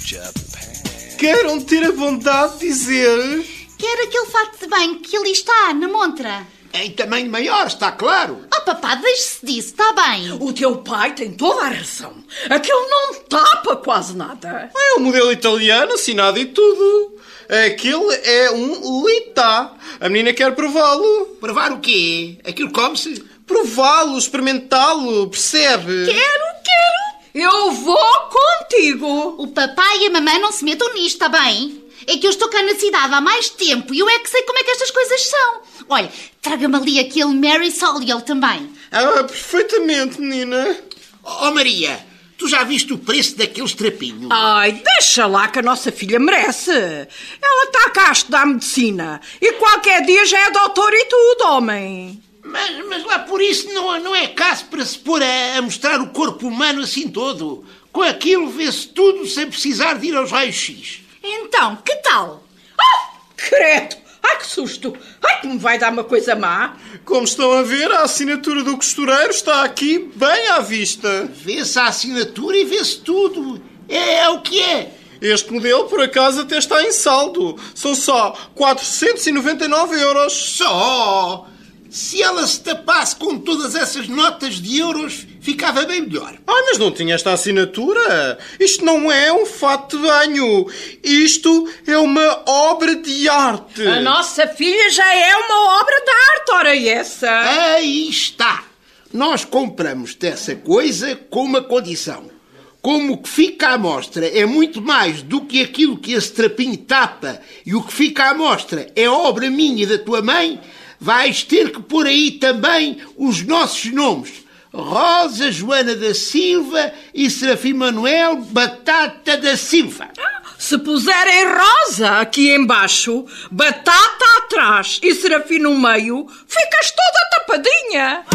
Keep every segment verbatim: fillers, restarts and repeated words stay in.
Queiram ter a bondade de dizer... Quer aquele fato de banho que ali está, na montra. Em tamanho maior, está claro. Oh, papá, deixe-se disso, está bem. O teu pai tem toda a razão. Aquilo não tapa quase nada. É um modelo italiano, assinado e tudo. Aquele é um Lita. A menina quer prová-lo. Provar o quê? Aquilo come-se? Prová-lo, experimentá-lo, percebe? Quero, quero. Eu vou contigo. O papai e a mamãe não se metam nisto, está bem? É que eu estou cá na cidade há mais tempo e eu é que sei como é que estas coisas são. Olha, traga-me ali aquele Mary Soliel também. Ah, perfeitamente, menina. Oh, Maria, tu já viste o preço daqueles trapinhos? Ai, deixa lá que a nossa filha merece. Ela está cá a estudar medicina e qualquer dia já é doutora e tudo, homem. Mas, mas lá por isso não, não é caso para se pôr a, a mostrar o corpo humano assim todo. Com aquilo vê-se tudo sem precisar de ir aos raios-x. Então, que tal? Ah, credo! Ai, que susto! Ai, que me vai dar uma coisa má! Como estão a ver, a assinatura do costureiro está aqui bem à vista. Vê-se a assinatura e vê-se tudo. É, é o que é. Este modelo, por acaso, até está em saldo. São só quatrocentos e noventa e nove euros. Só! Se ela se tapasse com todas essas notas de euros, ficava bem melhor. Ah, mas não tinha esta assinatura. Isto não é um fato de banho. Isto é uma obra de arte. A nossa filha já é uma obra de arte, ora essa. Aí está. Nós compramos-te essa coisa com uma condição. Como o que fica à mostra é muito mais do que aquilo que esse trapinho tapa e o que fica à mostra é obra minha e da tua mãe, vais ter que pôr aí também os nossos nomes. Rosa Joana da Silva e Serafim Manuel Batata da Silva. Se puserem Rosa aqui embaixo, Batata atrás e Serafim no meio, ficas toda tapadinha.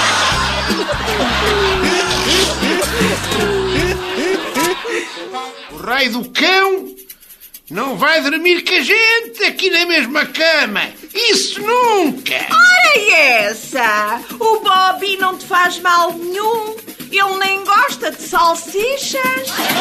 O raio do cão não vai dormir com a gente aqui na mesma cama. Isso nunca! Ora essa! O Bobby não te faz mal nenhum. Ele nem gosta de salsichas.